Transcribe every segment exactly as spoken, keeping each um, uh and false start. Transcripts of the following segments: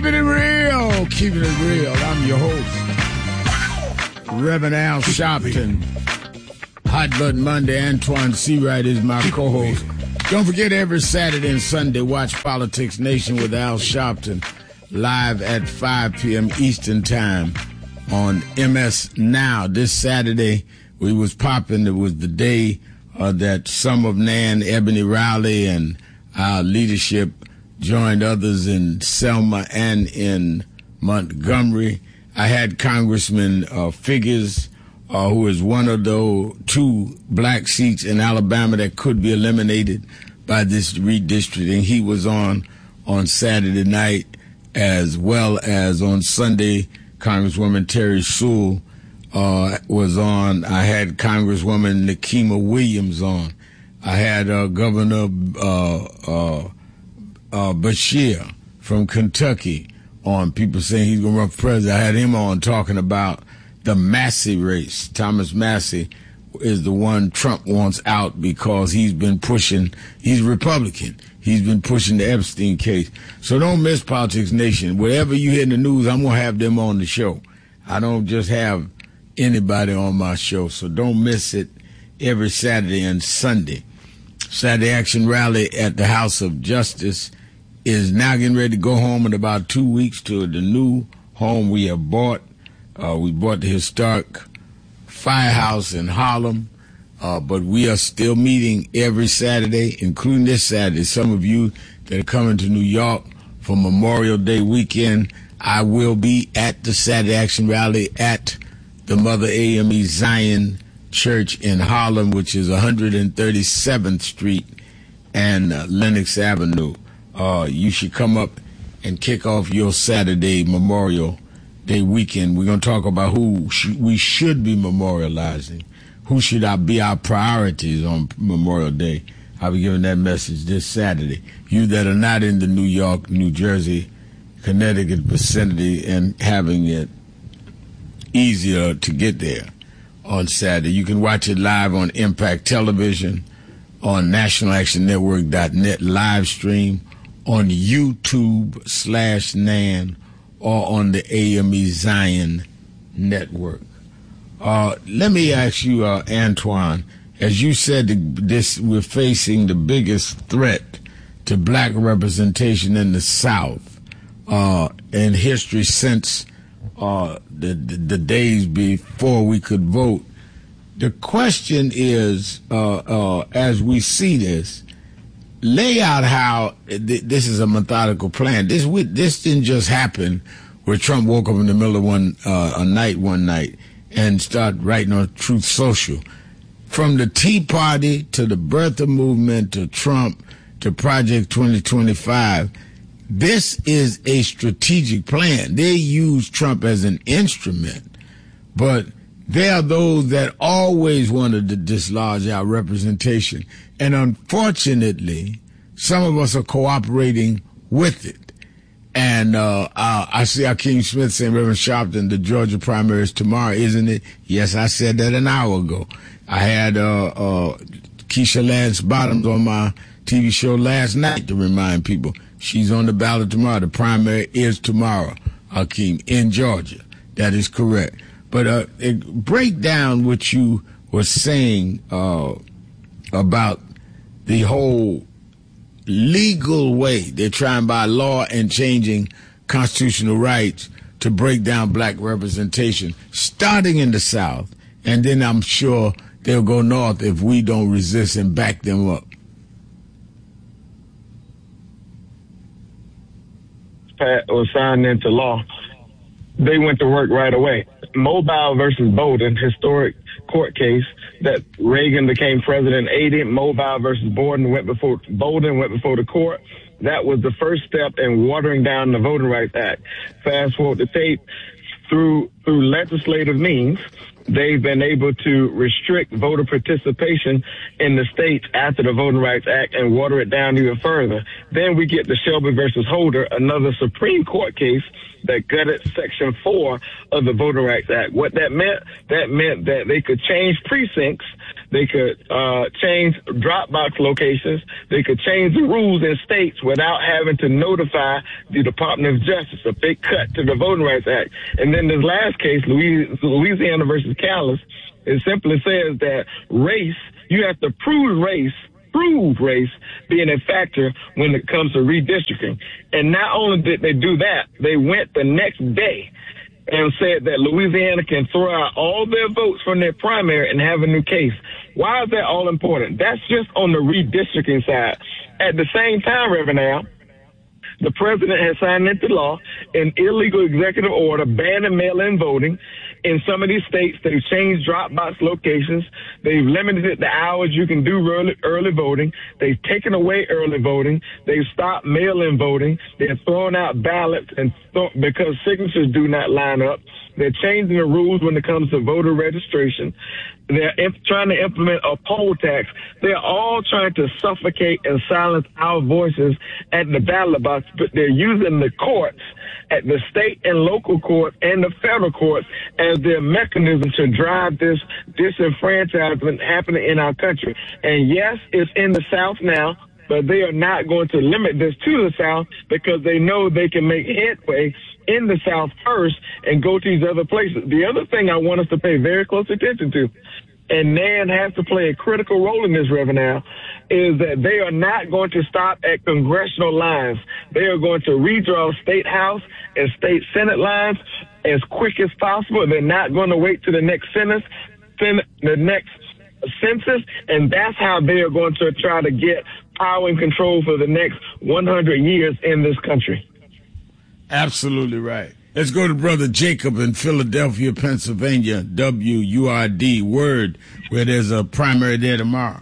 Keeping it real, keeping it real. I'm your host, Reverend Al Sharpton. Hot Blood Monday, Antoine Seawright is my co-host. Don't forget, every Saturday and Sunday, watch Politics Nation with Al Sharpton live at five p.m. Eastern Time on M S Now. This Saturday, we was popping. It was the day uh, that some of Nan, Ebony Rowley, and our leadership joined others in Selma and in Montgomery. I had Congressman uh, Figgers, uh, who is one of those two black seats in Alabama that could be eliminated by this redistricting. He was on on Saturday night, as well as on Sunday. Congresswoman Terry Sewell uh, was on. I had Congresswoman Nikema Williams on. I had uh, Governor uh, uh, uh, Bashir from Kentucky on. People saying he's going to run for president. I had him on talking about the Massey race. Thomas Massey is the one Trump wants out because he's been pushing, he's Republican. He's been pushing the Epstein case. So don't miss Politics Nation. Whatever you hear in the news, I'm going to have them on the show. I don't just have anybody on my show. So don't miss it every Saturday and Sunday. Saturday Action Rally at the House of Justice is now getting ready to go home in about two weeks to the new home we have bought. Uh, we bought the historic Firehouse in Harlem, uh, but we are still meeting every Saturday, including this Saturday. Some of you that are coming to New York for Memorial Day weekend, I will be at the Saturday Action Rally at the Mother A M E Zion Church in Harlem, which is one hundred thirty-seventh Street and uh, Lenox Avenue. Uh, you should come up and kick off your Saturday Memorial Day weekend. We're going to talk about who sh- we should be memorializing. Who should our, be our priorities on Memorial Day? I'll be giving that message this Saturday. You that are not in the New York, New Jersey, Connecticut vicinity and having it easier to get there on Saturday, you can watch it live on Impact Television, on National Action Network dot net live stream, on YouTube slash Nan, or on the A M E Zion Network. Uh, let me ask you, uh, Antoine, as you said, this we're facing the biggest threat to black representation in the South uh, in history since uh, the, the, the days before we could vote. The question is, uh, uh, as we see this, lay out how th- this is a methodical plan. This we, this didn't just happen where Trump woke up in the middle of one uh, a night one night and start writing on Truth Social. From the Tea Party to the birther movement to Trump to Project twenty twenty-five, this is a strategic plan. They use Trump as an instrument, but there are those that always wanted to dislodge our representation. And unfortunately, some of us are cooperating with it. And uh, uh, I see Akeem Smith saying, Reverend Sharpton, the Georgia primary is tomorrow, isn't it? Yes, I said that an hour ago. I had uh, uh, Keisha Lance Bottoms on my T V show last night to remind people she's on the ballot tomorrow. The primary is tomorrow, Akeem, in Georgia. That is correct. But uh, it, break down what you were saying uh, about the whole legal way they're trying by law and changing constitutional rights to break down black representation, starting in the South, and then I'm sure they'll go north if we don't resist and back them up. Pat was signed into law. They went to work right away. Mobile versus Bowdoin, historic court case that Reagan became president eighty. Mobile versus Bowdoin went before Bowdoin went before the court. That was the first step in watering down the Voting Rights Act. Fast forward the tape through through legislative means. they've been able to restrict voter participation in the states after the Voting Rights Act and water it down even further. Then we get the Shelby versus Holder, another Supreme Court case that gutted Section four of the Voting Rights Act. What that meant, that meant that they could change precincts, they could uh, change drop box locations, they could change the rules in states without having to notify the Department of Justice. A big cut to the Voting Rights Act. And then this last case, Louisiana versus Callis, it simply says that race, you have to prove race, prove race being a factor when it comes to redistricting. And not only did they do that, they went the next day and said that Louisiana can throw out all their votes from their primary and have a new case. Why is that all important? That's just on the redistricting side. At the same time, Reverend Al, the president has signed into law an illegal executive order banning mail-in voting. In some of these states, they've changed drop box locations. They've limited the hours you can do early, early voting. They've taken away early voting. They've stopped mail-in voting. They're throwing out ballots and th- because signatures do not line up. They're changing the rules when it comes to voter registration. They're imp- trying to implement a poll tax. They're all trying to suffocate and silence our voices at the ballot box, but they're using the courts at the state and local court and the federal court as their mechanism to drive this disenfranchisement happening in our country. And yes, it's in the South now, but they are not going to limit this to the South because they know they can make headway in the South first and go to these other places. The other thing I want us to pay very close attention to, and Nan has to play a critical role in this, Reverend Al, is that they are not going to stop at congressional lines. They are going to redraw state house and state senate lines as quick as possible. They're not going to wait to the next census, the next census, and that's how they are going to try to get power and control for the next one hundred years in this country. Absolutely right. Let's go to Brother Jacob in Philadelphia, Pennsylvania, W U R D, Word, where there's a primary there tomorrow.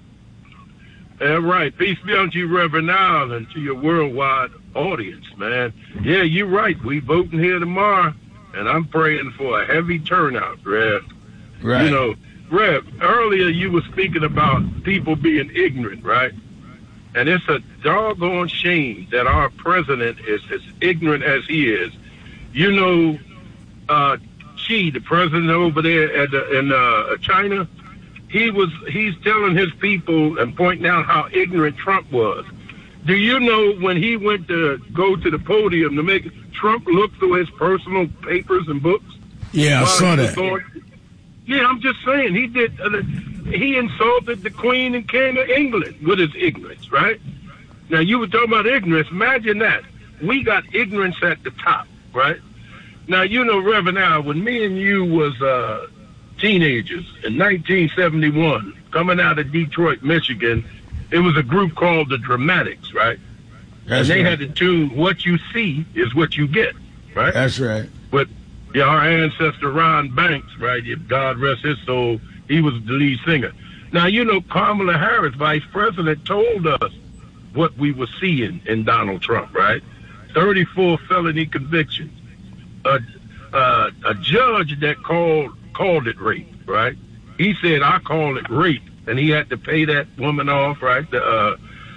All right. Peace be unto you, Reverend Al, and to your worldwide audience, man. Yeah, you're right. We voting here tomorrow, and I'm praying for a heavy turnout, Rev. Right. You know, Rev, earlier you were speaking about people being ignorant, right? And it's a doggone shame that our president is as ignorant as he is. You know, uh, Xi, the president over there at the, in uh, China, he was he's telling his people and pointing out how ignorant Trump was. Do you know when he went to go to the podium to make Trump look through his personal papers and books? Yeah, I saw that. Going, yeah, I'm just saying he did. Uh, he insulted the Queen and King of England with his ignorance, right? Now you were talking about ignorance. Imagine that. We got ignorance at the top, right? Now you know, Reverend Al, when me and you was uh, teenagers in nineteen seventy-one, coming out of Detroit, Michigan, it was a group called the Dramatics, right? That's and they right. had to tune "What you see is what you get," right? That's right. But yeah, our ancestor Ron Banks, right? If God rest his soul, he was the lead singer. Now you know, Kamala Harris, Vice President, told us what we were seeing in Donald Trump, right? thirty-four felony convictions. A, uh, a judge that called called it rape, right? He said, I call it rape, and he had to pay that woman off, right? The, uh,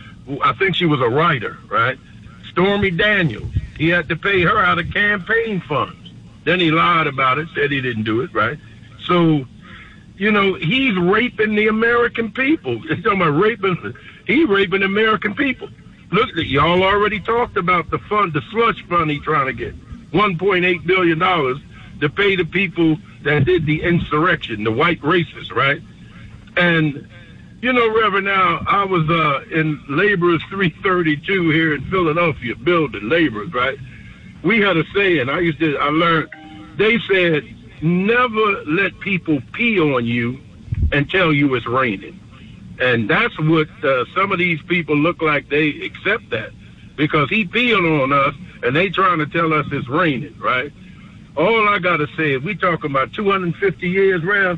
I think she was a writer, right? Stormy Daniels, he had to pay her out of campaign funds. Then he lied about it, said he didn't do it, right? So, you know, he's raping the American people. He's talking about raping, he's raping the American people. Look, y'all already talked about the fund, the slush fund he's trying to get. one point eight billion dollars to pay the people that did the insurrection, the white racists, right? And, you know, Reverend, now I was uh, in Laborers three thirty-two here in Philadelphia, building Laborers, right? We had a saying, I used to, I learned, they said, never let people pee on you and tell you it's raining. And that's what uh, some of these people look like they accept that. Because he peeing on us, and they trying to tell us it's raining, right? All I got to say is we talking about two hundred fifty years, Rev.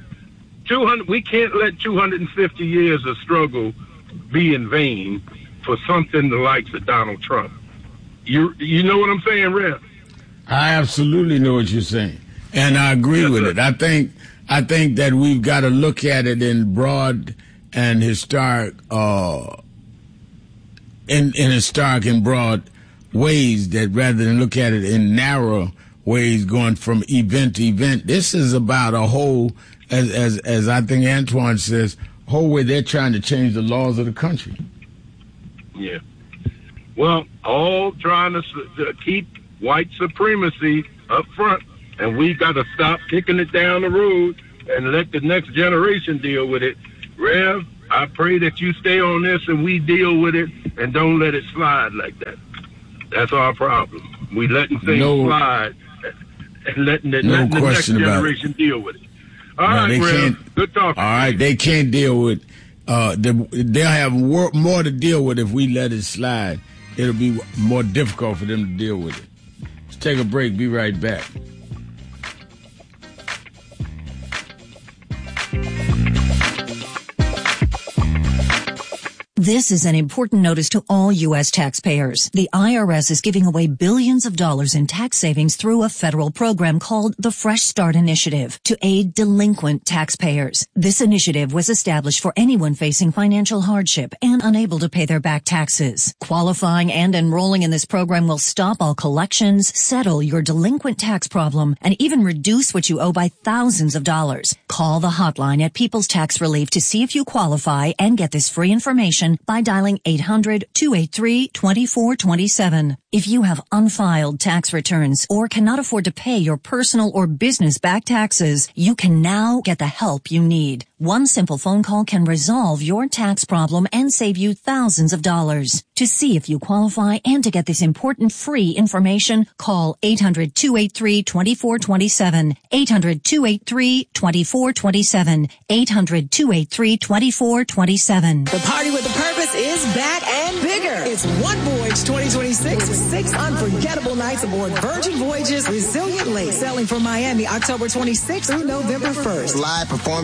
two hundred, we can't let two hundred fifty years of struggle be in vain for something the likes of Donald Trump. You you know what I'm saying, Rev? I absolutely know what you're saying. And I agree yes, with sir. it. I think I think that we've got to look at it in broad and historic, uh, in in historic and broad ways, that rather than look at it in narrow ways, going from event to event. This is about a whole, as as as I think Antoine says, whole way they're trying to change the laws of the country. Yeah. Well, all trying to, to keep white supremacy up front, and we got to stop kicking it down the road and let the next generation deal with it. Rev, I pray that you stay on this and we deal with it and don't let it slide like that. That's our problem. We letting things no, slide and letting the, no letting the next generation it. deal with it. All no, right, they Rev, can't, good talking. All right, they can't deal with, uh, the, they'll have more, more to deal with if we let it slide. It'll be more difficult for them to deal with it. Let's take a break. Be right back. This is an important notice to all U S taxpayers. The I R S is giving away billions of dollars in tax savings through a federal program called the Fresh Start Initiative to aid delinquent taxpayers. This initiative was established for anyone facing financial hardship and unable to pay their back taxes. Qualifying and enrolling in this program will stop all collections, settle your delinquent tax problem, and even reduce what you owe by thousands of dollars. Call the hotline at People's Tax Relief to see if you qualify and get this free information by dialing eight hundred, two eight three, two four two seven. If you have unfiled tax returns or cannot afford to pay your personal or business back taxes, you can now get the help you need. One simple phone call can resolve your tax problem and save you thousands of dollars. To see if you qualify and to get this important free information, call eight hundred, two eight three, two four two seven, eight hundred, two eight three, two four two seven, eight hundred, two eight three, two four two seven. The Party with a Purpose is back and bigger. It's One Voyage twenty twenty-six with six unforgettable nights aboard Virgin Voyages Resilient Lake, sailing from Miami October twenty-sixth through November first. Live performance